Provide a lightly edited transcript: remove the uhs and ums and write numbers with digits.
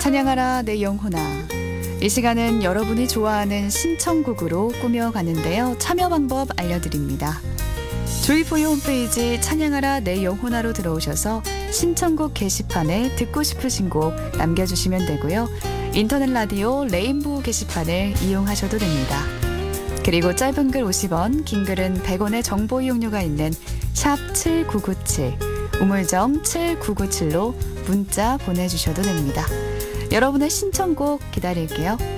찬양하라 내 영혼아. 이 시간은 여러분이 좋아하는 신청곡으로 꾸며가는데요. 참여 방법 알려드립니다. 조이포유 홈페이지 찬양하라 내 영혼아로 들어오셔서 신청곡 게시판에 듣고 싶으신 곡 남겨주시면 되고요. 인터넷 라디오 레인보우 게시판을 이용하셔도 됩니다. 그리고 짧은 글 50원, 긴 글은 100원의 정보 이용료가 있는 샵 7997, 우물정 7997로 문자 보내주셔도 됩니다. 여러분의 신청곡 기다릴게요.